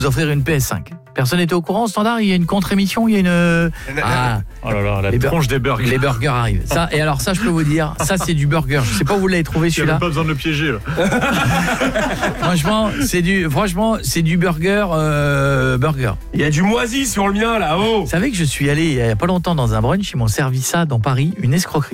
vous offrir une PS5. Personne n'était au courant, au standard, il y a une contre-émission, il y a une... Oh là là, la tronche des burgers. Les burgers arrivent. Ça, et alors ça, je peux vous dire, ça c'est du burger. Je sais pas où vous l'avez trouvé Il n'y a celui-là. même pas besoin de le piéger. Là. Franchement, c'est du burger. Burger. Il y a du moisi sur le mien là, oh. Vous savez que je suis allé il y a pas longtemps dans un brunch, ils m'ont servi ça dans Paris, une escroquerie.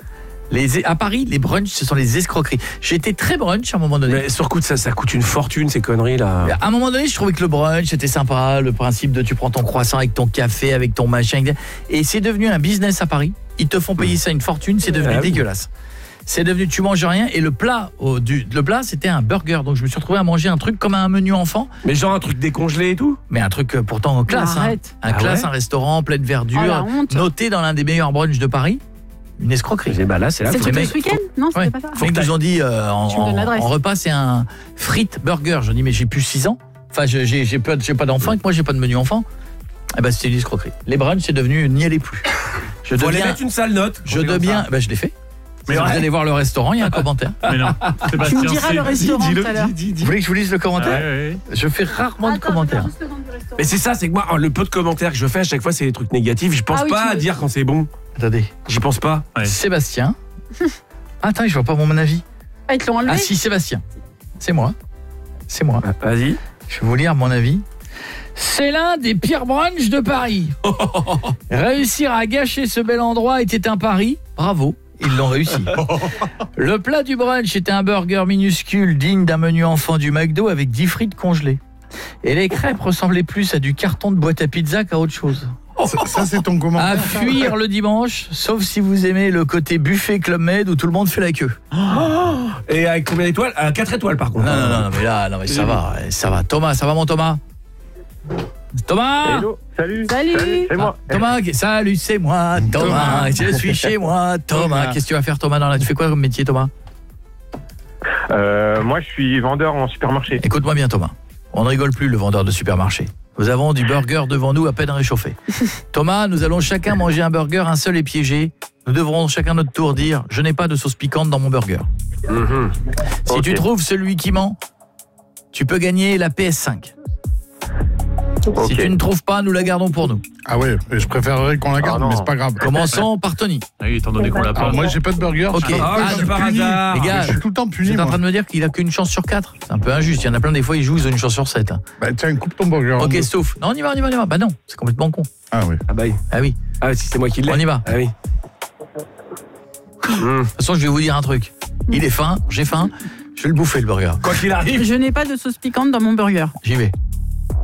À Paris, les brunchs, ce sont les escroqueries. J'ai été très brunch à un moment donné. Mais surcoûte ça coûte une fortune ces conneries là. À un moment donné, je trouvais que le brunch c'était sympa, le principe de tu prends ton croissant avec ton café, avec ton machin, et c'est devenu un business à Paris. Ils te font payer ça une fortune, c'est devenu dégueulasse. C'est devenu tu manges rien et le plat c'était un burger. Donc je me suis retrouvé à manger un truc comme un menu enfant, Mais genre un truc décongelé et tout. mais un truc pourtant classe, Arrête. un ouais un restaurant plein de Oh, verdure, la honte. noté dans l'un des meilleurs brunchs de Paris. Une escroquerie. Et bah là c'est là. C'est faut- tout les ce mecs- week-end? Non, c'était Ouais. pas ça. Ils nous ont dit Tu me donnes l'adresse. en repas c'est un frites burger. Je dis mais j'ai plus 6 ans. Enfin j'ai pas d'enfant et que moi j'ai pas de menu enfant. Eh ben c'était une escroquerie. Les brunchs c'est devenu n'y allez plus. Je Faut aller deviens mettre une sale note. je l'ai fait. Mais Si vous ouais. allez voir le restaurant, il y a un commentaire. Mais non. Tu Sébastien, me diras c'est- le restaurant tout à l'heure. Vous voulez que je vous lise le commentaire? Ouais. Je fais rarement de commentaires. Mais c'est ça, c'est que moi le peu de commentaires que je fais à chaque fois c'est des trucs négatifs. Je pense Ah oui, pas tu à veux- dire quand c'est bon. Attendez. J'y pense pas. Ouais. Sébastien. Attends, je vois pas mon avis. Ah, ils te l'ont enlevé? Ah si, Sébastien. C'est moi. C'est moi. Vas-y. Je vais vous lire mon avis. C'est l'un des pires brunchs de Paris. Réussir à gâcher ce bel endroit était un pari. Bravo, ils l'ont réussi. Le plat du brunch était un burger minuscule digne d'un menu enfant du McDo avec 10 frites congelées. Et les crêpes ressemblaient plus à du carton de boîte à pizza qu'à autre chose. Ça c'est ton commentaire. À fuir le dimanche, sauf si vous aimez le côté buffet Club Med où tout le monde fait la queue. Et avec combien d'étoiles? 4 étoiles par contre. Non, mais là, non, mais ça va. Thomas, ça va mon Thomas? Thomas! Hello, salut. Salut. C'est moi. Thomas, salut, c'est moi, Thomas. Je suis chez moi, Thomas. Qu'est-ce que tu vas faire, Thomas, tu fais quoi comme métier, Thomas? Moi, je suis vendeur en supermarché. Écoute-moi bien, Thomas. On ne rigole plus, le vendeur de supermarché. Nous avons du burger devant nous à peine réchauffé. Thomas, nous allons chacun manger un burger, un seul est piégé. Nous devrons chacun notre tour dire « Je n'ai pas de sauce piquante dans mon burger ». Si tu trouves celui qui ment, tu peux gagner la PS5. Si tu ne trouves pas, nous la gardons pour nous. Ah ouais, je préférerais qu'on la garde, non. mais c'est pas grave. Commençons par Tony. Ah oui, étant donné qu'on l'a pas. Alors moi j'ai pas de burger. Ok. Ah, je c'est par puni. hasard. Les gars, Je suis tout le temps vous puni. êtes en Moi. train de me dire qu'il a qu'une chance sur 4. C'est un peu injuste. Il y en a plein des fois, ils jouent, ils ont une chance sur 7. Bah tiens, coupe ton burger. Ok, Stouff. Non, on y va. Bah non, c'est complètement con. Ah oui. Ah bah oui. Ah oui, Ah si c'est moi qui l'ai. on y va. Ah oui. De toute façon, je vais vous dire un truc. Il est faim, j'ai faim, je vais le bouffer le burger. Quoi qu'il arrive. Je n'ai pas de sauce piquante dans mon burger. J'y vais.